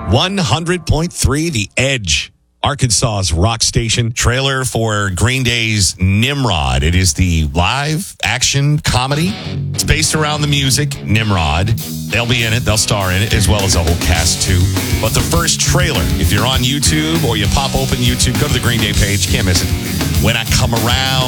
100.3 The Edge, Arkansas's rock station. Trailer for Green Day's Nimrod. It is the live action comedy. It's based around the music, Nimrod. They'll be in it. They'll star in it, as well as a whole cast, too. But the first trailer, if you're on YouTube or you pop open YouTube, go to the Green Day page. Can't miss it. When I Come Around.